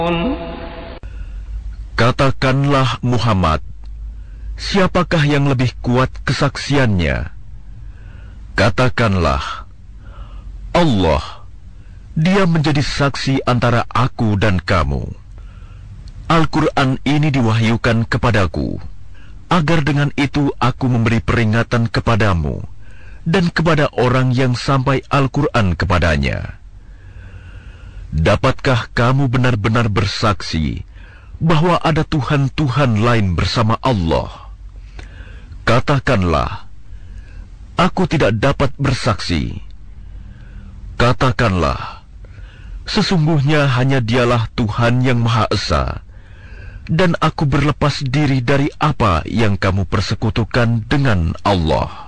Katakanlah Muhammad, siapakah yang lebih kuat kesaksiannya? Katakanlah, Allah, Dia menjadi saksi antara aku dan kamu. Al-Quran ini diwahyukan kepadaku, agar dengan itu aku memberi peringatan kepadamu dan kepada orang yang sampai Al-Quran kepadanya. Dapatkah kamu benar-benar bersaksi bahwa ada Tuhan-Tuhan lain bersama Allah? Katakanlah, aku tidak dapat bersaksi. Katakanlah, sesungguhnya hanya Dialah Tuhan yang Maha Esa, dan aku berlepas diri dari apa yang kamu persekutukan dengan Allah.